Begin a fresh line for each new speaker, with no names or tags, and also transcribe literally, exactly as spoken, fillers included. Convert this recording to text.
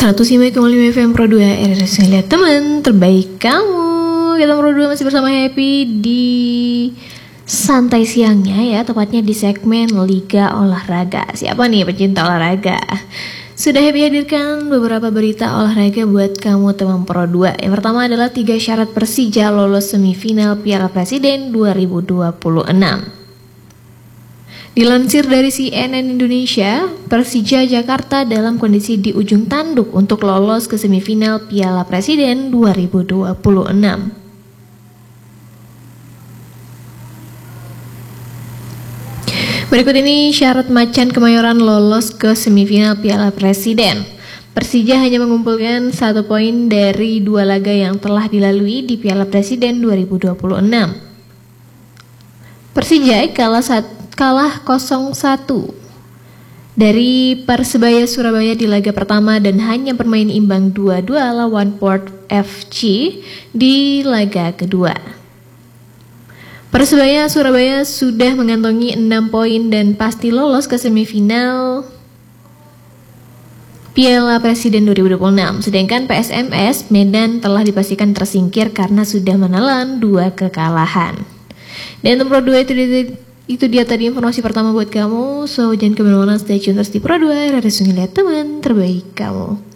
seratus lima koma lima F M Pro dua R R S Lihat teman terbaik kamu. Kita Pro dua masih bersama Happy di santai siangnya ya, tepatnya di segmen Liga Olahraga. Siapa nih pecinta olahraga? Sudah Happy hadirkan beberapa berita olahraga buat kamu teman Pro dua. Yang pertama adalah tiga syarat Persija lolos semifinal Piala Presiden dua ribu dua puluh enam. Dilansir dari C N N Indonesia, Persija Jakarta dalam kondisi di ujung tanduk untuk lolos ke semifinal Piala Presiden dua ribu dua puluh enam. Berikut ini syarat Macan Kemayoran lolos ke semifinal Piala Presiden. Persija hanya mengumpulkan satu poin dari dua laga yang telah dilalui di Piala Presiden dua ribu dua puluh enam. Persija kalah satu kalah nol satu dari Persebaya Surabaya di laga pertama dan hanya bermain imbang dua dua lawan Port F C di laga kedua. Persebaya Surabaya sudah mengantongi enam poin dan pasti lolos ke semifinal Piala Presiden dua ribu dua puluh enam, sedangkan P S M S Medan telah dipastikan tersingkir karena sudah menelan dua kekalahan. Dan untuk Pro dua itu Itu dia tadi informasi pertama buat kamu. So jangan kemana-mana, stay tune terus di Pro dua R R S Lihat teman terbaik kamu.